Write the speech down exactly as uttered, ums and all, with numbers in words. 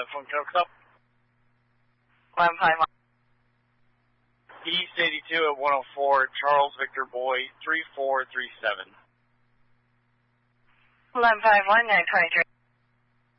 phone comes up. one five one. East eighty-two at one oh four, Charles Victor Boy, three four three seven. one five one, nine twenty-three.